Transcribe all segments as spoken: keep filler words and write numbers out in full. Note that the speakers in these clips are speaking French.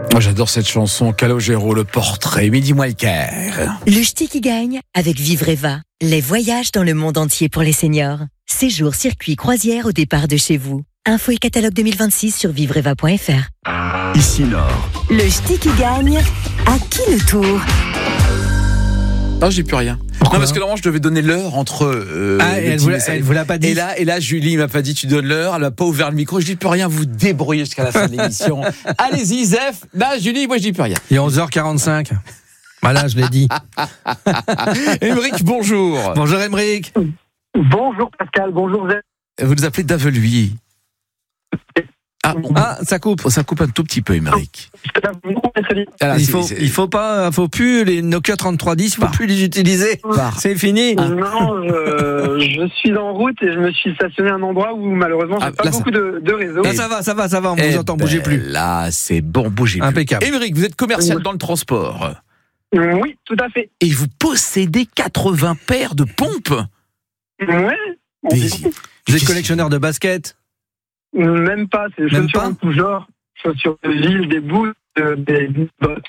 Moi, j'adore cette chanson, Calogero, le portrait, Midi moins le quart. Le ch'ti qui gagne avec Vivreva. Les voyages dans le monde entier pour les seniors. Séjour, circuit, croisière au départ de chez vous. Info et catalogue deux mille vingt-six sur vivreva point f r. Ici Nord. Le ch'ti qui gagne, à qui le tour? Non, j'ai plus rien. Pourquoi? Non, parce que normalement, je devais donner l'heure entre. Euh, ah, et elle vous, l'a, elle vous l'a pas dit. Et là, et là, Julie m'a pas dit, tu donnes l'heure. Elle m'a pas ouvert le micro. Je dis plus rien. Vous débrouillez jusqu'à la fin de l'émission. Allez-y, Zef. Là, Julie, moi, je dis plus rien. Il est onze heures quarante-cinq. Voilà, je l'ai dit. Émeric, bonjour. Bonjour, Émeric. Bonjour, Pascal. Bonjour, Zef. Vous nous appelez d'Aveluy. Ah, on... ah, ça coupe. Ça coupe un tout petit peu, Émeric. Alors, il faut, il faut pas, faut plus les Nokia trente-trois dix, il faut bah. plus les utiliser. Bah. C'est fini. Ah. Non, je, je suis en route et je me suis stationné à un endroit où malheureusement j'ai ah, pas là, beaucoup ça... de, de réseau. Là, ça va, ça va, ça va. On eh vous entend, ben, bougez plus. Là, c'est bon, bougez Impeccable. plus. Émeric, vous êtes commercial oui. dans le transport. Oui, tout à fait. Et vous possédez quatre-vingts paires de pompes. Ouais. Des... Vous êtes collectionneur de baskets? Même pas, c'est des chaussures en tout genre, chaussures de ville, des boots, des bottes.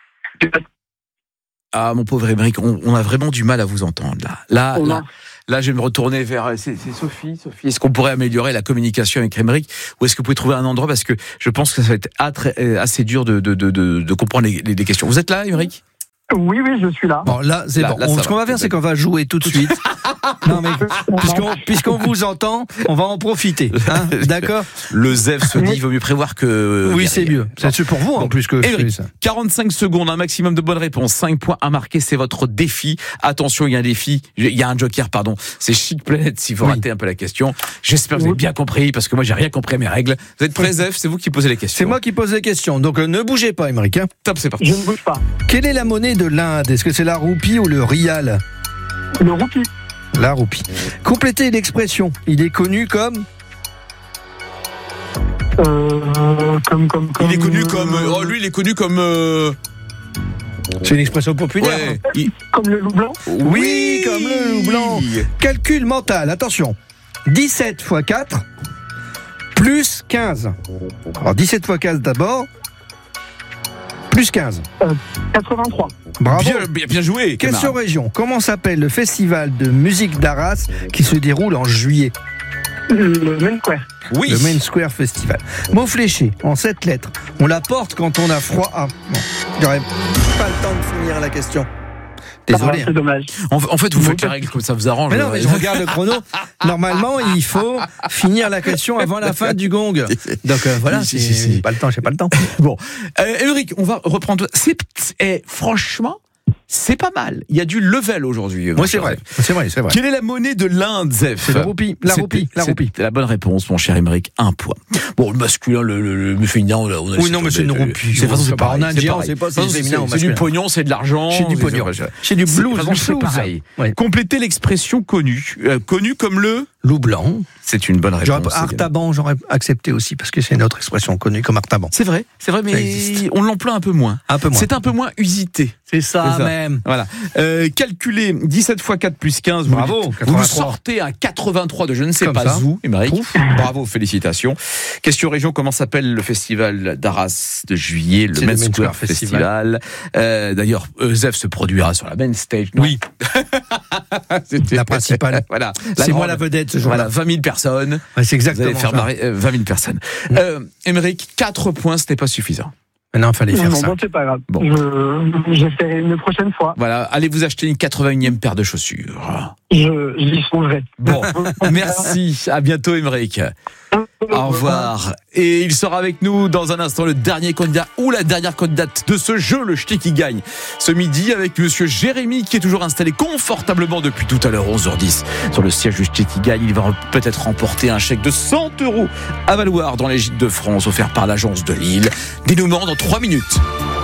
Ah, mon pauvre Émeric, on, on a vraiment du mal à vous entendre là. Là, oh là, là, je vais me retourner vers. C'est, c'est Sophie. Sophie, est-ce qu'on pourrait améliorer la communication avec Émeric, ou est-ce que vous pouvez trouver un endroit, parce que je pense que ça va être assez dur de, de, de, de, de comprendre les, les questions. Vous êtes là, Émeric? Oui, oui, je suis là. Bon, là, c'est là, bon. Là, on, ce qu'on va, va faire, c'est qu'on va jouer tout de suite. Non, mais puisqu'on, puisqu'on vous entend, on va en profiter. Hein, d'accord? Le Zef se dit, il vaut mieux prévoir que. Oui, c'est mieux. C'est pour vous, en bon. plus que. Émeric, ça. quarante-cinq secondes, un maximum de bonnes réponses. cinq points à marquer, c'est votre défi. Attention, il y a un défi. Il y a un joker, pardon. C'est Chic Planète, s'il faut oui. rater un peu la question. J'espère que vous avez bien compris, parce que moi, j'ai rien compris à mes règles. Vous êtes prêts, Zef? C'est vous qui posez les questions. C'est moi qui pose les questions. Donc, euh, ne bougez pas, Émeric. Hein. Top, c'est parti. Je ne bouge pas. Quelle est la monnaie de l'Inde? Est-ce que c'est la roupie ou le rial? Le roupie. La roupie. Complétez l'expression. Il est connu comme. Euh, comme, comme, comme. Il est connu comme. Oh, lui, il est connu comme. Euh... C'est une expression populaire. Ouais. Il... Comme le loup blanc. Oui, oui, comme le loup blanc. Calcul mental. Attention. dix-sept fois quatre plus quinze. Alors dix-sept fois quatre d'abord. Plus quinze. Euh, quatre-vingt-trois. Bravo. Bien, bien, bien joué. Question région. Comment s'appelle le festival de musique d'Arras qui se déroule en juillet? Le Main Square. Oui. Le Main Square Festival. Mot fléché, en sept lettres. On la porte quand on a froid. Ah, bon. J'aurais pas le temps de finir la question. Désolé. Ah, c'est dommage. En, en fait, vous faites les règles comme ça vous arrange. Mais non, mais je regarde le chrono. Normalement, il faut finir la question avant la fin du gong. Donc euh, voilà, si, si, si. J'ai pas le temps, j'ai pas le temps. Bon, euh, Émeric, on va reprendre. C'est, eh, franchement, c'est pas mal. Il y a du level aujourd'hui. Oui, c'est vrai. C'est vrai, c'est vrai. Quelle est la monnaie de l'Inde, Zef? C'est la roupie. La roupie. La roupie. C'est la bonne réponse, mon cher Émeric. Un point. Bon, le masculin, le, le, le féminin, on a. Oui, non, mais c'est une roupie. C'est, c'est pas en indien, c'est pas c'est féminin. C'est du pognon, c'est de l'argent. C'est du pognon. C'est du blues. C'est pareil. Complétez l'expression connue, connue comme le loup blanc. C'est une bonne réponse. Artaban, j'aurais accepté aussi, parce que c'est une autre expression connue comme Artaban. C'est vrai, c'est vrai, mais on l'emploie un peu moins. Un peu moins. C'est un peu moins usité. C'est ça, c'est ça. même. Voilà. Euh, calculez dix-sept fois quatre plus quinze. Bravo. Vous, vous sortez un quatre-vingt-trois de je ne sais comme pas ça. Où, Émeric. Bravo, félicitations. Question région, comment s'appelle le festival d'Arras de juillet, le Main Square Festival. Festival. Euh, d'ailleurs, Zef se produira sur la main stage. Non oui. La principale. Voilà. La c'est moi la vedette ce jour-là. Voilà, vingt mille personnes. Ouais, c'est exactement vous allez faire marrer euh, vingt mille personnes. Mmh. Euh, Émeric, quatre points, c'était pas suffisant. Non, il fallait faire non, ça. Bon, c'est pas grave. Bon. Je, j'essaierai une prochaine fois. Voilà, allez vous acheter une quatre-vingt-unième paire de chaussures. Je, j'y songerai. Bon, merci. À bientôt, Émeric. Au revoir. Et il sera avec nous dans un instant, le dernier candidat ou la dernière candidate de ce jeu, le ch'ti qui gagne. Ce midi, avec monsieur Jérémy, qui est toujours installé confortablement depuis tout à l'heure, onze heures dix, sur le siège du ch'ti qui gagne. Il va peut-être remporter un chèque de cent euros à valoir dans les Gîtes de France, offert par l'agence de Lille. Dénouement dans trois minutes.